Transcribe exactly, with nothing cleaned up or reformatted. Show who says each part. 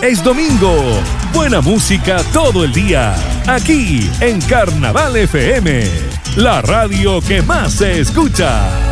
Speaker 1: es domingo. Buena música todo el día. Aquí en Carnaval F M, la radio que más se escucha.